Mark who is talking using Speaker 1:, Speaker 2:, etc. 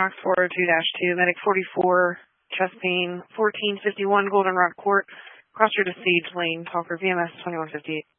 Speaker 1: Box 402-2, Medic 44, chest pain, 1451 Goldenrod Court, cross road to Sage Lane, Talker, VMS 2158.